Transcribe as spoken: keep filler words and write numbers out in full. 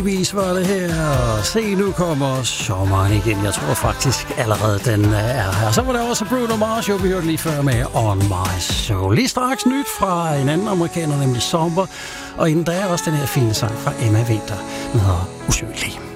Vis var det her. Se, nu kommer sommeren igen. Jeg tror faktisk allerede, den er her. Så var det også Bruno Mars, jo, vi hørte lige før med On My Soul. Lige straks nyt fra en anden amerikaner, nemlig Somber. Og inden da er også den her fine sang fra Emma Winter, der hedder Usynlig.